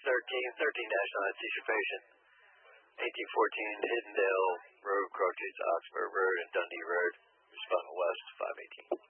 National Anticipation. 1814, Hiddendale Road, Crotchets, Oxford Road, and Dundee Road. Respond west, 518.